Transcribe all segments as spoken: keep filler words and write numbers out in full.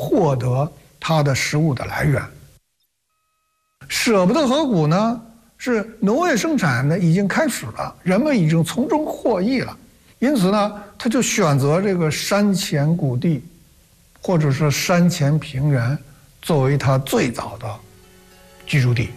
获得它的食物的来源。舍不得河谷呢，是农业生产呢已经开始了，人们已经从中获益了，因此呢，他就选择这个山前谷地，或者是山前平原，作为他最早的居住地。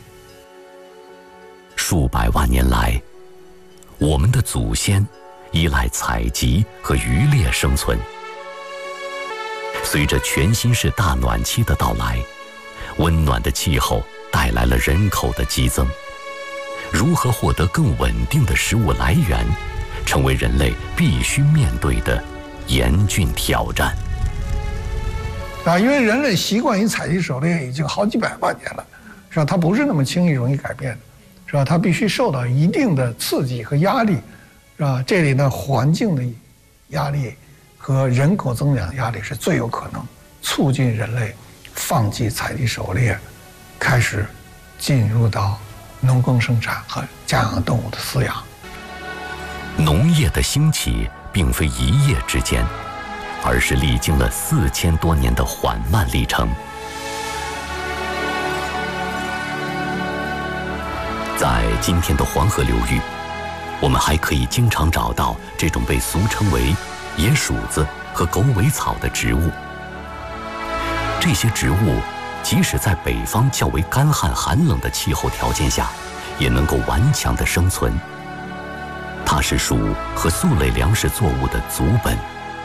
数百万年来，我们的祖先依赖采集和渔猎生存。随着全新式大暖期的到来，温暖的气候带来了人口的激增。如何获得更稳定的食物来源，成为人类必须面对的严峻挑战。 啊，因为人类习惯于采集狩猎已经好几百万年了，是吧？它不是那么轻易容易改变的，是吧？它必须受到一定的刺激和压力，是吧？这里呢，环境的压力和人口增长压力是最有可能促进人类放弃采集狩猎，开始进入到农耕生产和家养动物的饲养。 农业的兴起并非一夜之间，而是历经了四千多年的缓慢历程。在今天的黄河流域，我们还可以经常找到这种被俗称为野薯子和狗尾草的植物。这些植物即使在北方较为干旱寒冷的气候条件下，也能够顽强地生存。它是薯和粟类粮食作物的祖本。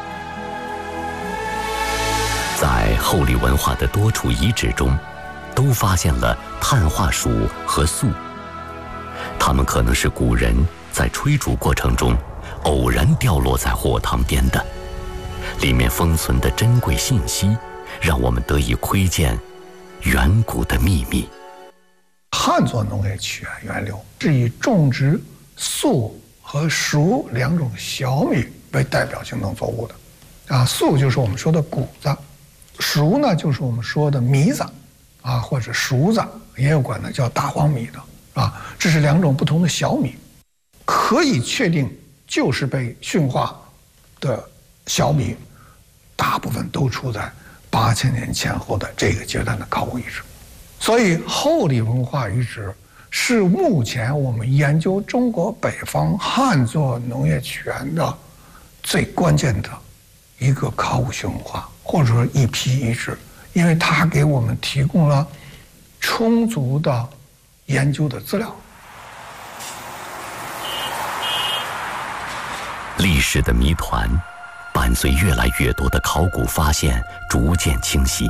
在后黎文化的多处遗址中，都发现了碳化薯和粟，它们可能是古人在炊煮过程中偶然掉落在火塘边的，里面封存的珍贵信息，让我们得以窥见远古的秘密。 汉族农业起源源流是以种植粟和黍两种小米为代表性农作物的，啊，粟就是我们说的谷子，黍呢就是我们说的糜子，啊或者熟子，也有管它叫大黄米的，啊，这是两种不同的小米，可以确定就是被驯化的小米，大部分都处在八千年前后的这个阶段的考古遗址，所以后黎文化遗址是目前我们研究中国北方汉族农业起源的最关键的一个考古性文化，或者说一批遗址，因为它给我们提供了充足的研究的资料。 历史的谜团伴随越来越多的考古发现逐渐清晰。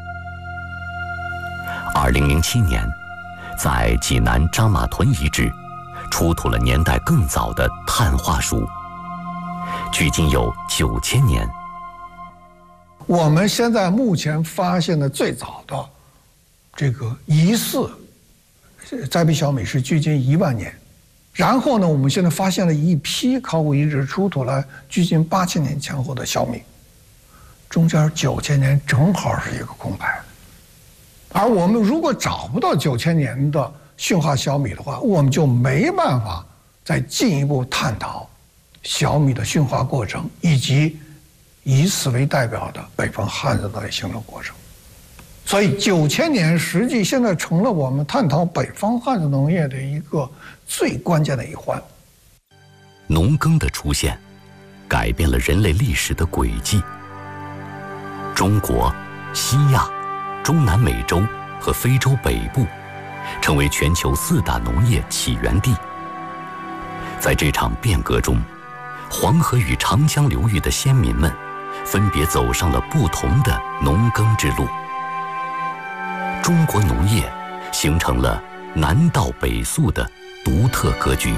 二零零七年，在济南张马屯遗址出土了年代更早的碳化薯，距今有九千年。 我们现在目前发现的最早的这个疑似栽培小米是距今一万年，然后呢，我们现在发现了一批考古遗址出土了距今八千年前后的小米，中间九千年正好是一个空白。而我们如果找不到九千年的驯化小米的话，我们就没办法再进一步探讨小米的驯化过程，以及以此为代表的北方汉族的形成过程。所以九千年实际现在成了我们探讨北方汉族农业的一个最关键的一环。 农耕的出现改变了人类历史的轨迹。中国、西亚、中南美洲和非洲北部成为全球四大农业起源地。在这场变革中，黄河与长江流域的先民们分别走上了不同的农耕之路。中国农业形成了南稻北粟的独特格局。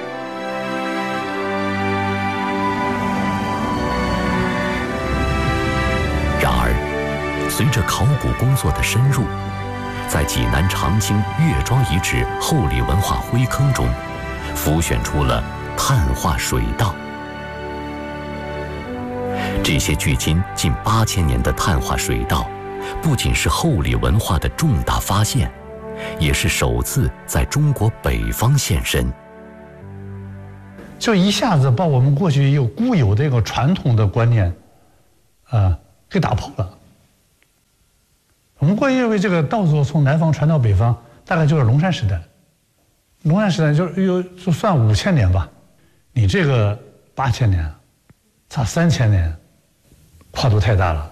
然而，随着考古工作的深入，在济南长青岳庄遗址后黎文化灰坑中，浮选出了碳化水稻。这些距今近八千年的碳化水稻，不仅是后黎文化的重大发现，也是首次在中国北方现身。 就一下子把我们过去有固有的一个传统的观念，啊、呃，给打破了。 我们过去认为这个稻作从南方传到北方，大概就是龙山时代。龙山时代就是有就算五千年吧，你这个八千年，差三千年，跨度太大了。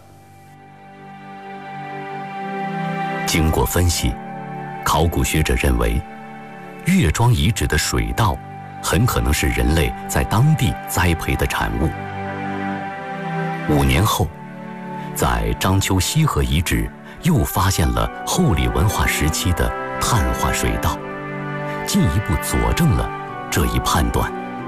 经过分析，考古学者认为，岳庄遗址的水稻很可能是人类在当地栽培的产物。五年后，在章丘西河遗址又发现了后李文化时期的碳化水稻，进一步佐证了这一判断。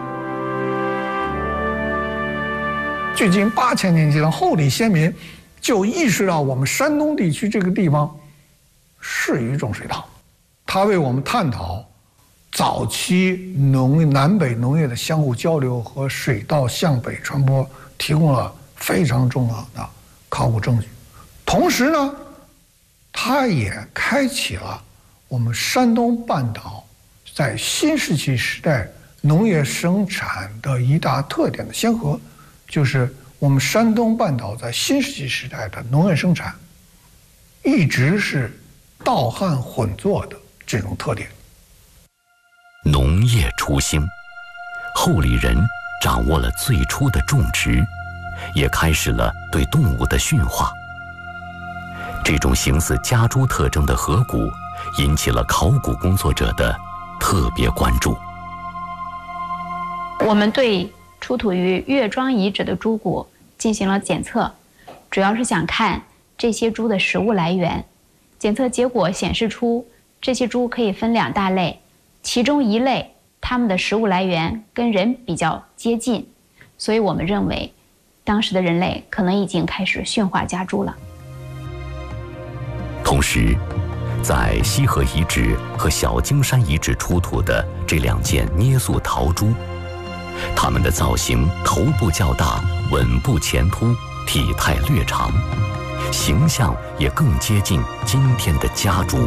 距今八千年前，后李先民就意识到我们山东地区这个地方适于种水稻，他为我们探讨早期农南北农业的相互交流和水稻向北传播提供了非常重要的考古证据。同时呢，它也开启了我们山东半岛在新石器时代农业生产的一大特点的先河，就是我们山东半岛在新石器时代的农业生产一直是稻汉混作的这种特点。 农业初兴，后李人掌握了最初的种植，也开始了对动物的驯化。这种形似家猪特征的颌骨引起了考古工作者的特别关注。 我们对出土于岳庄遗址的猪骨进行了检测，主要是想看这些猪的食物来源。检测结果显示出，这些猪可以分两大类，其中一类它们的食物来源跟人比较接近，所以我们认为当时的人类可能已经开始驯化家猪了。 同时，在西河遗址和小金山遗址出土的这两件捏塑陶猪，它们的造型头部较大，吻部前凸，体态略长，形象也更接近今天的家猪。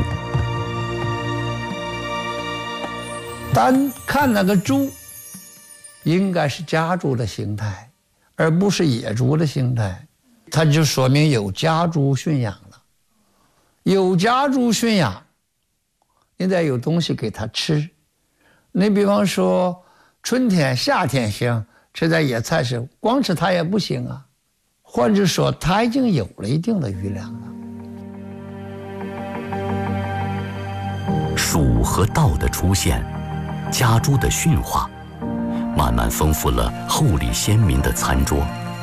单看那个猪，应该是家猪的形态，而不是野猪的形态，它就说明有家猪驯养了。有家猪驯养，应该有东西给它吃。你比方说，春天、夏天行，吃点野菜是，光吃它也不行啊。换句说，它已经有了一定的余粮了。 鼠和稻的出现，家猪的驯化，慢慢丰富了后李先民的餐桌。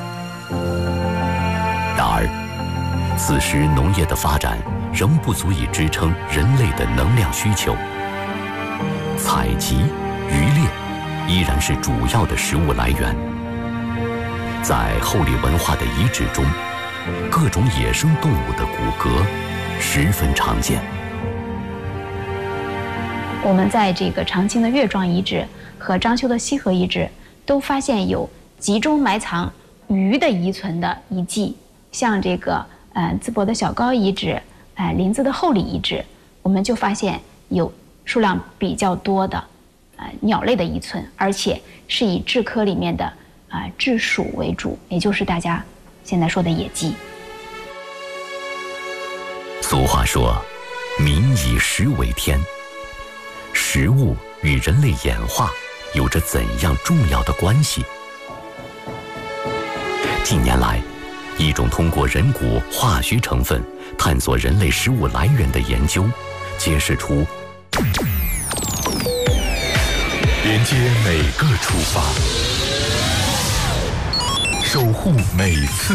然而，此时农业的发展仍不足以支撑人类的能量需求，采集、渔猎依然是主要的食物来源。在后李文化的遗址中，各种野生动物的骨骼十分常见。 我们在这个长清的岳庄遗址和章丘的西河遗址都发现有集中埋藏鱼的遗存的遗迹，像这个呃淄博的小高遗址，呃临淄的后李遗址，我们就发现有数量比较多的呃鸟类的遗存，而且是以雉科里面的啊雉鼠为主，也就是大家现在说的野鸡。 俗话说，民以食为天。食物与人类演化有着怎样重要的关系？近年来，一种通过人骨化学成分探索人类食物来源的研究，揭示出连接每个出发，守护每次